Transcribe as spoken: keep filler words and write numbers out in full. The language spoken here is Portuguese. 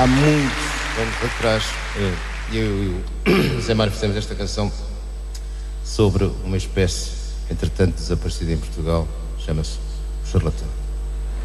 há muitos anos atrás, eu e o Zé Mário fizemos esta canção sobre uma espécie, entretanto desaparecida em Portugal, chama-se o charlatão.